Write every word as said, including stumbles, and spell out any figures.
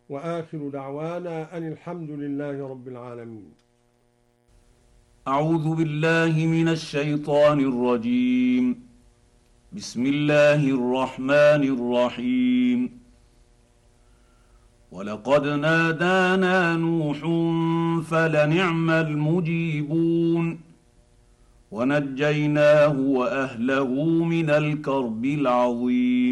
وآخر دعوانا أن الحمد لله رب العالمين. أعوذ بالله من الشيطان الرجيم. بسم الله الرحمن الرحيم. ولقد نادانا نوح فلنعم المجيبون ونجيناه وأهله من الكرب العظيم.